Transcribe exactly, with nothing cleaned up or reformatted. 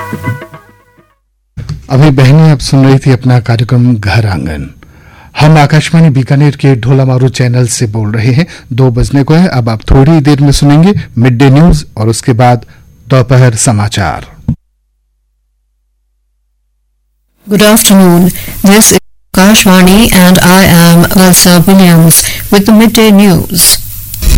अभी बहनें आप सुन रही थी अपना कार्यक्रम घर आंगन। हम आकाशवाणी बीकानेर के ढोलामारू चैनल से बोल रहे हैं। दो बजने को है। अब आप थोड़ी देर में सुनेंगे मिड डे न्यूज और उसके बाद दोपहर समाचार। Good afternoon. This is Akashvani and I am Elsa Williams with the midday news.